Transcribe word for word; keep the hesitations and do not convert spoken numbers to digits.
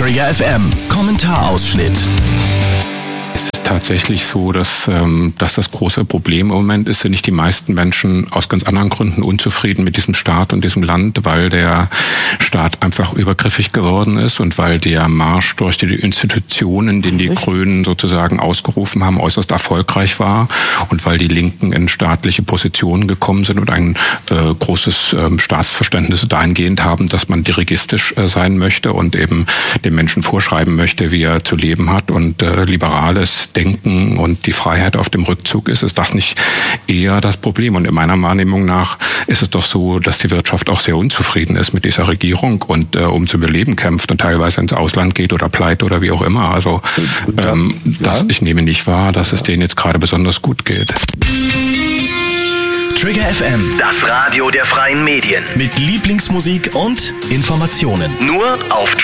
Trigger F M Kommentarausschnitt. Es ist tatsächlich so, dass, ähm, dass das große Problem im Moment ist, sind nicht die meisten Menschen aus ganz anderen Gründen unzufrieden mit diesem Staat und diesem Land, weil der Staat einfach übergriffig geworden ist und weil der Marsch durch die Institutionen, den die Grünen sozusagen ausgerufen haben, äußerst erfolgreich war und weil die Linken in staatliche Positionen gekommen sind und ein äh, großes äh, Staatsverständnis dahingehend haben, dass man dirigistisch äh, sein möchte und eben dem Menschen vorschreiben möchte, wie er zu leben hat und äh, liberales Denken und die Freiheit auf dem Rückzug ist, ist das nicht eher das Problem. Und in meiner Wahrnehmung nach ist es doch so, dass die Wirtschaft auch sehr unzufrieden ist mit dieser Regierung und äh, um zu überleben kämpft und teilweise ins Ausland geht oder pleite oder wie auch immer. Also ähm, das, ich nehme nicht wahr, dass es denen jetzt gerade besonders gut geht. Trigger F M, das Radio der freien Medien. mit Lieblingsmusik und Informationen. Nur auf